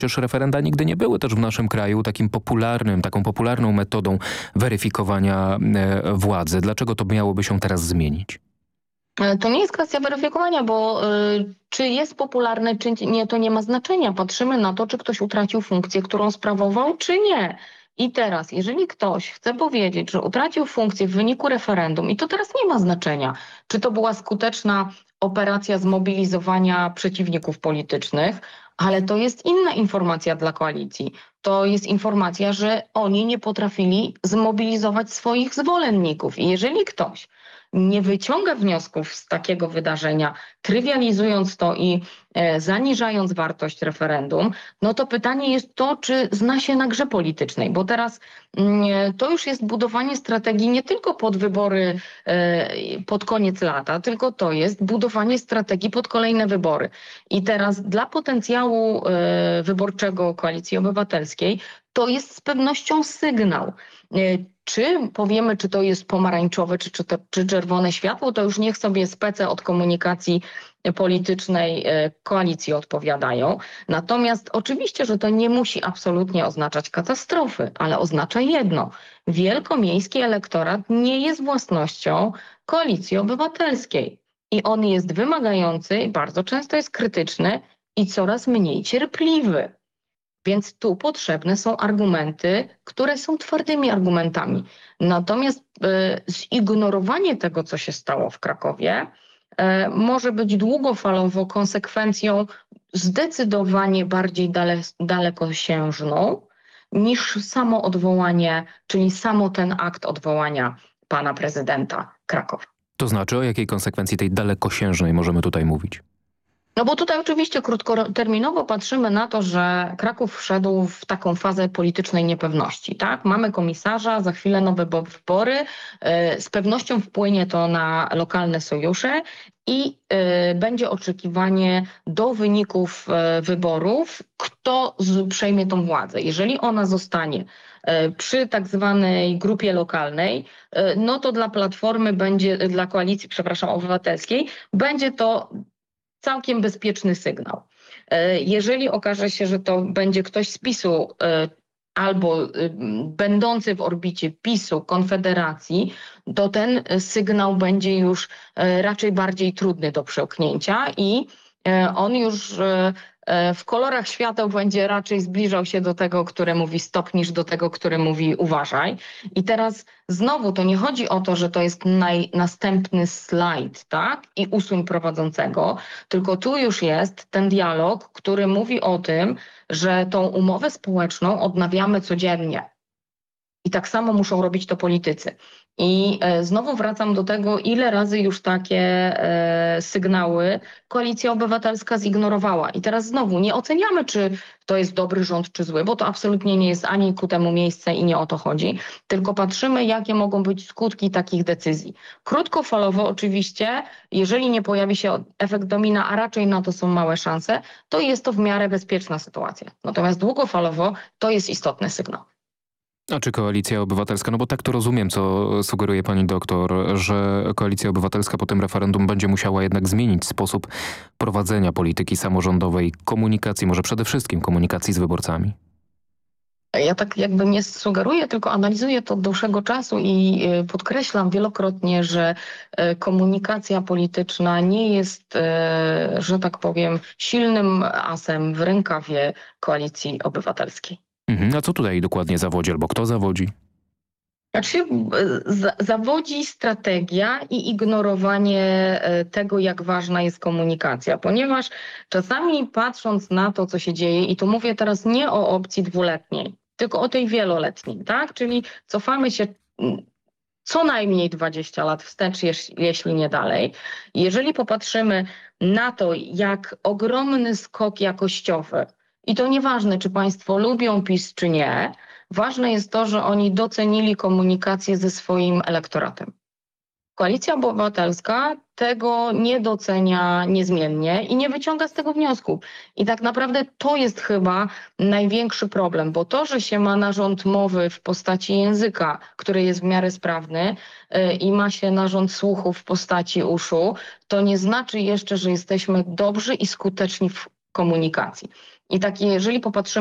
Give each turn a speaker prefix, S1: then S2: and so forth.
S1: Przecież referenda nigdy nie były też w naszym kraju taką popularną metodą weryfikowania władzy. Dlaczego to miałoby się teraz zmienić?
S2: To nie jest kwestia weryfikowania, bo czy jest popularne, czy nie, to nie ma znaczenia. Patrzymy na to, czy ktoś utracił funkcję, którą sprawował, czy nie. I teraz, jeżeli ktoś chce powiedzieć, że utracił funkcję w wyniku referendum, i to teraz nie ma znaczenia, czy to była skuteczna operacja zmobilizowania przeciwników politycznych, ale to jest inna informacja dla koalicji. To jest informacja, że oni nie potrafili zmobilizować swoich zwolenników. I jeżeli ktoś nie wyciąga wniosków z takiego wydarzenia, trywializując to i zaniżając wartość referendum, no to pytanie jest to, czy zna się na grze politycznej, bo teraz to już jest budowanie strategii nie tylko pod wybory pod koniec lata, tylko to jest budowanie strategii pod kolejne wybory. I teraz dla potencjału wyborczego Koalicji Obywatelskiej to jest z pewnością sygnał. Czy powiemy, czy to jest pomarańczowe, czy czerwone światło, to już niech sobie spece od komunikacji politycznej koalicji odpowiadają. Natomiast oczywiście, że to nie musi absolutnie oznaczać katastrofy, ale oznacza jedno. Wielkomiejski elektorat nie jest własnością Koalicji Obywatelskiej. I on jest wymagający, bardzo często jest krytyczny i coraz mniej cierpliwy. Więc tu potrzebne są argumenty, które są twardymi argumentami. Natomiast zignorowanie tego, co się stało w Krakowie, może być długofalowo konsekwencją zdecydowanie bardziej dalekosiężną niż samo odwołanie, czyli samo ten akt odwołania pana prezydenta Krakowa.
S1: To znaczy, o jakiej konsekwencji tej dalekosiężnej możemy tutaj mówić?
S2: No bo tutaj oczywiście krótkoterminowo patrzymy na to, że Kraków wszedł w taką fazę politycznej niepewności. Tak? Mamy komisarza, za chwilę nowe wybory. Z pewnością wpłynie to na lokalne sojusze i będzie oczekiwanie do wyników wyborów, kto przejmie tą władzę. Jeżeli ona zostanie przy tak zwanej grupie lokalnej, no to dla Platformy będzie, dla Koalicji, przepraszam, Obywatelskiej, będzie to całkiem bezpieczny sygnał. Jeżeli okaże się, że to będzie ktoś z PiS-u albo będący w orbicie PiS-u, Konfederacji, to ten sygnał będzie już raczej bardziej trudny do przełknięcia i on już w kolorach świateł będzie raczej zbliżał się do tego, który mówi stop, niż do tego, który mówi uważaj. I teraz znowu to nie chodzi o to, że to jest następny slajd, tak? I usuń prowadzącego, tylko tu już jest ten dialog, który mówi o tym, że tą umowę społeczną odnawiamy codziennie. I tak samo muszą robić to politycy. I znowu wracam do tego, ile razy już takie sygnały Koalicja Obywatelska zignorowała. I teraz znowu nie oceniamy, czy to jest dobry rząd, czy zły, bo to absolutnie nie jest ani ku temu miejsce i nie o to chodzi, tylko patrzymy, jakie mogą być skutki takich decyzji. Krótkofalowo oczywiście, jeżeli nie pojawi się efekt domina, a raczej na to są małe szanse, to jest to w miarę bezpieczna sytuacja. Natomiast długofalowo to jest istotny sygnał.
S1: A czy Koalicja Obywatelska, no bo tak to rozumiem, co sugeruje pani doktor, że Koalicja Obywatelska po tym referendum będzie musiała jednak zmienić sposób prowadzenia polityki samorządowej, komunikacji, może przede wszystkim komunikacji z wyborcami?
S2: Ja tak jakby nie sugeruję, tylko analizuję to od dłuższego czasu i podkreślam wielokrotnie, że komunikacja polityczna nie jest, że tak powiem, silnym asem w rękawie Koalicji Obywatelskiej.
S1: A co tutaj dokładnie zawodzi albo kto zawodzi?
S2: Znaczy, zawodzi strategia i ignorowanie tego, jak ważna jest komunikacja, ponieważ czasami patrząc na to, co się dzieje, i tu mówię teraz nie o opcji dwuletniej, tylko o tej wieloletniej, tak? Czyli cofamy się co najmniej 20 lat wstecz, jeśli nie dalej. Jeżeli popatrzymy na to, jak ogromny skok jakościowy, i to nieważne, czy państwo lubią PiS, czy nie, ważne jest to, że oni docenili komunikację ze swoim elektoratem. Koalicja Obywatelska tego nie docenia niezmiennie i nie wyciąga z tego wniosku. I tak naprawdę to jest chyba największy problem, bo to, że się ma narząd mowy w postaci języka, który jest w miarę sprawny i ma się narząd słuchu w postaci uszu, to nie znaczy jeszcze, że jesteśmy dobrzy i skuteczni w komunikacji. I tak, jeżeli popatrzymy